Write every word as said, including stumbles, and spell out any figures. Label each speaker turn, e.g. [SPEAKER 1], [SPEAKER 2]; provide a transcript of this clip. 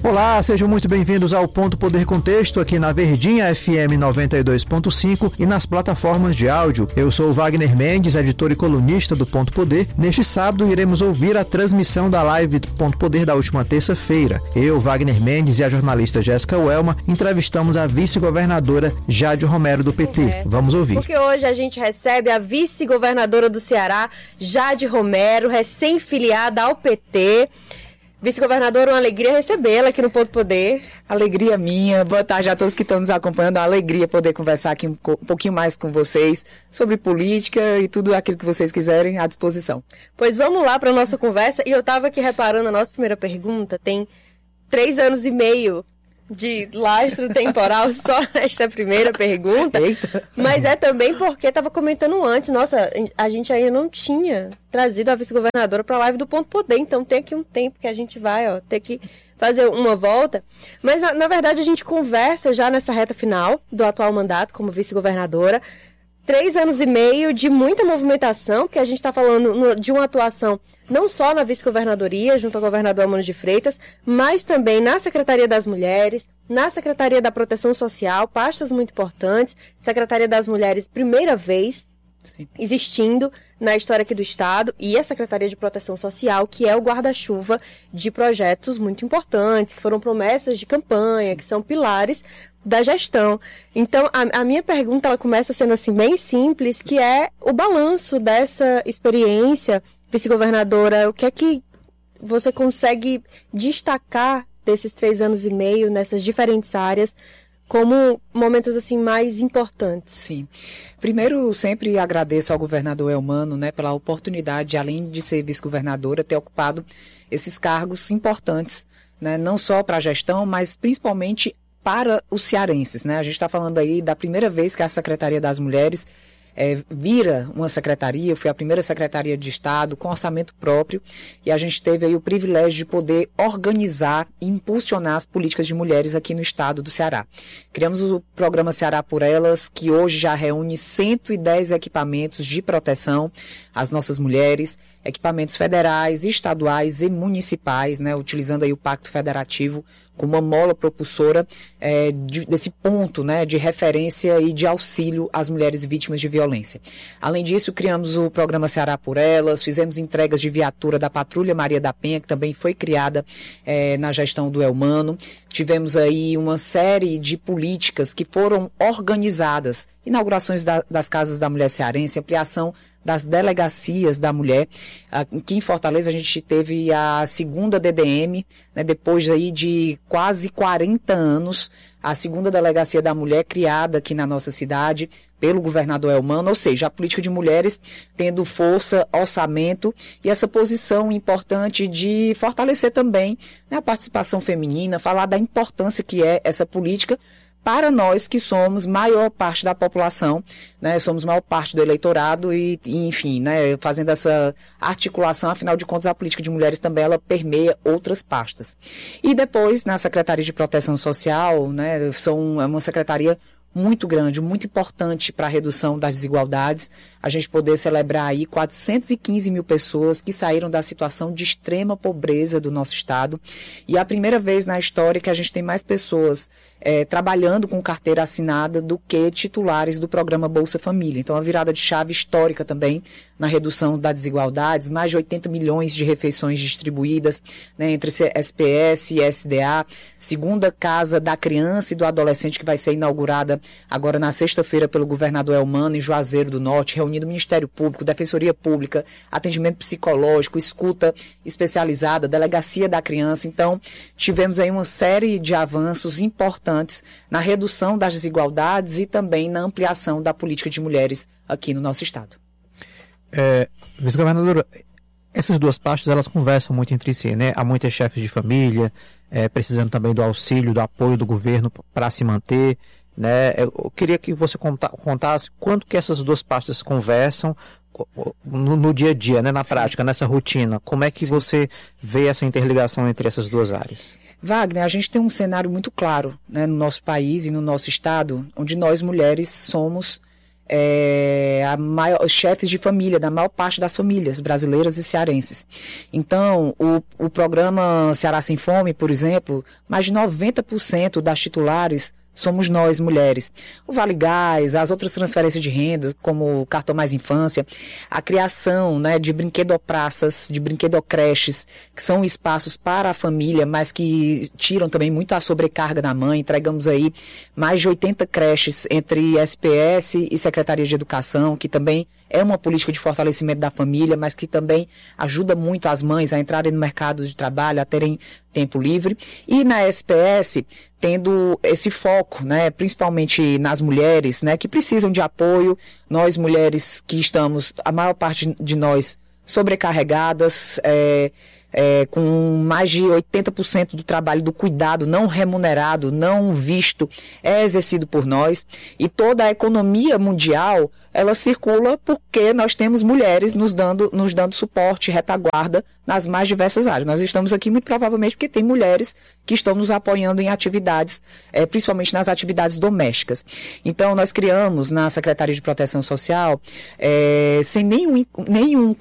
[SPEAKER 1] Olá, sejam muito bem-vindos ao Ponto Poder Contexto aqui na Verdinha F M noventa e dois ponto cinco e nas plataformas de áudio. Eu sou o Wagner Mendes, editor e colunista do Ponto Poder. Neste sábado iremos ouvir a transmissão da live do Ponto Poder da última terça-feira. Eu, Wagner Mendes e a jornalista Jéssica Welma entrevistamos a vice-governadora Jade Romero do P T. É, Vamos ouvir.
[SPEAKER 2] Porque hoje a gente recebe a vice-governadora do Ceará, Jade Romero, recém-filiada ao P T. Vice-governadora, uma alegria recebê-la aqui no Ponto Poder.
[SPEAKER 3] Alegria minha, boa tarde a todos que estão nos acompanhando, uma alegria poder conversar aqui um, um pouquinho mais com vocês sobre política e tudo aquilo que vocês quiserem à disposição.
[SPEAKER 2] Pois vamos lá para a nossa conversa, e eu estava aqui reparando a nossa primeira pergunta, tem três anos e meio de lastro temporal só nesta primeira pergunta. Eita. Mas é também porque estava comentando antes, nossa, a gente ainda não tinha trazido a vice-governadora para a live do Ponto Poder, então tem aqui um tempo que a gente vai ó, ter que fazer uma volta, mas na, na verdade a gente conversa já nessa reta final do atual mandato como vice-governadora. Três anos e meio de muita movimentação, porque a gente está falando no, de uma atuação não só na vice-governadoria, junto ao governador Elmano de Freitas, mas também na Secretaria das Mulheres, na Secretaria da Proteção Social, pastas muito importantes, Secretaria das Mulheres, primeira vez Sim. existindo na história aqui do Estado, e a Secretaria de Proteção Social, que é o guarda-chuva de projetos muito importantes, que foram promessas de campanha, Sim. que são pilares da gestão. Então, a, a minha pergunta, ela começa sendo assim, bem simples, que é o balanço dessa experiência, vice-governadora, o que é que você consegue destacar desses três anos e meio, nessas diferentes áreas, como momentos assim mais importantes?
[SPEAKER 3] Sim. Primeiro, sempre agradeço ao governador Elmano, né, pela oportunidade de, além de ser vice-governadora, ter ocupado esses cargos importantes, né, não só para a gestão, mas principalmente para os cearenses, né? A gente está falando aí da primeira vez que a Secretaria das Mulheres é, vira uma secretaria. Foi a primeira secretaria de Estado com orçamento próprio, e a gente teve aí o privilégio de poder organizar e impulsionar as políticas de mulheres aqui no estado do Ceará. Criamos o programa Ceará por Elas, que hoje já reúne cento e dez equipamentos de proteção às nossas mulheres, equipamentos federais, estaduais e municipais, né? Utilizando aí o Pacto Federativo como uma mola propulsora é, de, desse ponto, né, de referência e de auxílio às mulheres vítimas de violência. Além disso, criamos o programa Ceará por Elas, fizemos entregas de viatura da Patrulha Maria da Penha, que também foi criada é, na gestão do Elmano. Tivemos aí uma série de políticas que foram organizadas, inaugurações da, das Casas da Mulher Cearense, ampliação das delegacias da mulher. Aqui em Fortaleza a gente teve a segunda D D M, né, depois aí de quase quarenta anos, a segunda delegacia da mulher criada aqui na nossa cidade pelo governador Elmano, ou seja, a política de mulheres tendo força, orçamento e essa posição importante de fortalecer também, né, a participação feminina, falar da importância que é essa política para nós que somos maior parte da população, né, somos maior parte do eleitorado e, e enfim, né, fazendo essa articulação, afinal de contas, a política de mulheres também, ela permeia outras pastas. E depois, na Secretaria de Proteção Social, né, são uma secretaria muito grande, muito importante para a redução das desigualdades, a gente poder celebrar aí quatrocentos e quinze mil pessoas que saíram da situação de extrema pobreza do nosso estado, e é a primeira vez na história que a gente tem mais pessoas é, trabalhando com carteira assinada do que titulares do programa Bolsa Família. Então, a virada de chave histórica também na redução das desigualdades, mais de oitenta milhões de refeições distribuídas, né, entre S P S e S D A, segunda casa da criança e do adolescente que vai ser inaugurada agora na sexta-feira pelo governador Elmano em Juazeiro do Norte, reunindo o Ministério Público, Defensoria Pública, atendimento psicológico, escuta especializada, delegacia da criança. Então, tivemos aí uma série de avanços importantes na redução das desigualdades e também na ampliação da política de mulheres aqui no nosso estado.
[SPEAKER 1] É, vice-governadora, essas duas pastas, elas conversam muito entre si, né? Há muitas chefes de família, é, precisando também do auxílio, do apoio do governo para se manter, né? Eu queria que você conta, contasse quanto que essas duas pastas conversam no, no dia a dia, né? Na prática, Sim. nessa rotina. Como é que Sim. você vê essa interligação entre essas duas áreas?
[SPEAKER 3] Wagner, a gente tem um cenário muito claro, né, no nosso país e no nosso estado, onde nós mulheres somos é, a maior, chefes de família, da maior parte das famílias brasileiras e cearenses. Então, o, o programa Ceará Sem Fome, por exemplo, mais de noventa por cento das titulares somos nós, mulheres. O Vale Gás, as outras transferências de renda, como o Cartão Mais Infância, a criação, né, de brinquedopraças, de brinquedocreches, que são espaços para a família, mas que tiram também muito a sobrecarga da mãe. Entregamos aí mais de oitenta creches entre S P S e Secretaria de Educação, que também é uma política de fortalecimento da família, mas que também ajuda muito as mães a entrarem no mercado de trabalho, a terem tempo livre. E na S P S, tendo esse foco, né, principalmente nas mulheres, né, que precisam de apoio. Nós, mulheres que estamos, a maior parte de nós, sobrecarregadas, é, é, com mais de oitenta por cento do trabalho do cuidado não remunerado, não visto, é exercido por nós. E toda a economia mundial, ela circula porque nós temos mulheres nos dando, nos dando suporte, retaguarda nas mais diversas áreas. Nós estamos aqui muito provavelmente porque tem mulheres que estão nos apoiando em atividades, é, principalmente nas atividades domésticas. Então, nós criamos na Secretaria de Proteção Social, é, sem nenhum, nenhum